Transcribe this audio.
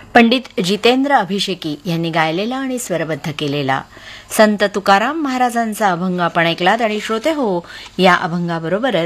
पंडित जितेंद्र अभिषेकी यांनी गायलेला आणि स्वरबद्ध केलेला संत तुकाराम महाराजांचा अभंग आपण ऐकलात. आणि श्रोते हो, या अभंगाबरोबरच